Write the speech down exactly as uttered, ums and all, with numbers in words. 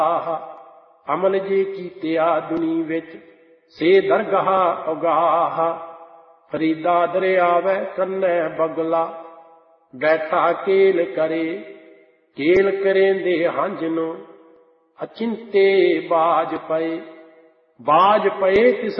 अमल जे कीतिया दुनी विच से दरगाह उगाह। फरीदा दरियावै कन्नै बगला बैठा केल करे। केल करेंदे हंज नो अचिंते बाज पए। बाज पए तिस